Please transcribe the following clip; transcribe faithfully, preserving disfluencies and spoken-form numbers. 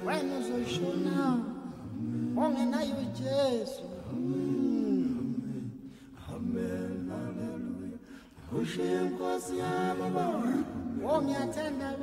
wena uzoshona ongenayo uJesu. Amen, hallelujah. Ushiye Nkosi yami Baba, ongiyathanda